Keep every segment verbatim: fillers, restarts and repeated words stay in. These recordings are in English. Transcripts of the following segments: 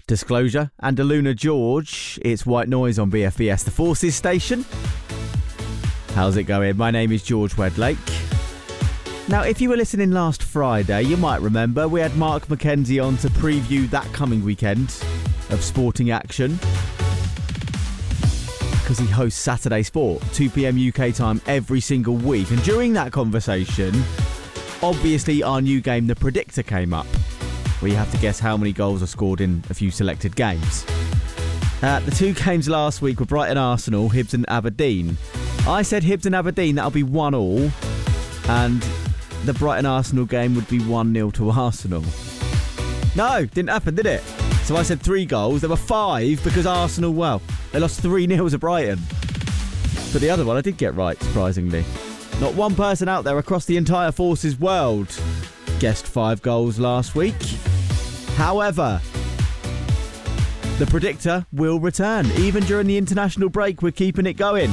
Disclosure and Aluna George. It's White Noise on B F B S, the Forces station. How's it going? My name is George Wedlake. Now, if you were listening last Friday, you might remember we had Mark McKenzie on to preview that coming weekend of sporting action, because he hosts Saturday Sport, two p.m. U K time every single week. And during that conversation, obviously our new game, The Predictor, came up, where you have to guess how many goals are scored in a few selected games. Uh, the two games last week were Brighton Arsenal, Hibs and Aberdeen. I said Hibs and Aberdeen, that'll be one all, and the Brighton Arsenal game would be one nil to Arsenal. No, didn't happen, did it? So I said three goals. There were five because Arsenal, well, they lost three nil to Brighton. But the other one I did get right, surprisingly. Not one person out there across the entire Forces world guessed five goals last week. However, the Predictor will return. Even during the international break, we're keeping it going.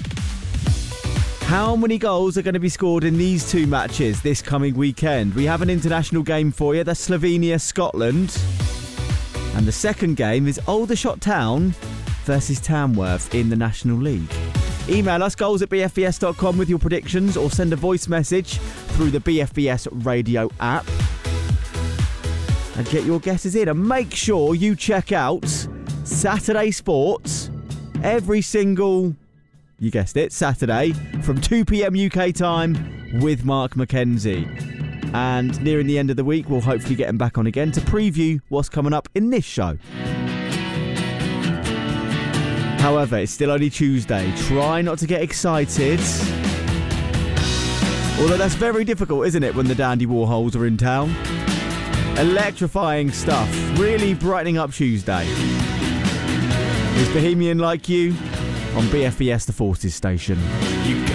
How many goals are going to be scored in these two matches this coming weekend? We have an international game for you. That's Slovenia-Scotland. And the second game is Aldershot Town versus Tamworth in the National League. Email us, goals at b f b s dot com with your predictions, or send a voice message through the B F B S radio app. And get your guesses in. And make sure you check out Saturday Sports every single... You guessed it, Saturday, from two p.m. U K time with Mark McKenzie. And nearing the end of the week, we'll hopefully get him back on again to preview what's coming up in this show. However, it's still only Tuesday. Try not to get excited. Although that's very difficult, isn't it, when the Dandy Warhols are in town? Electrifying stuff. Really brightening up Tuesday. Is Bohemian Like You? On B F B S, the Forces station. You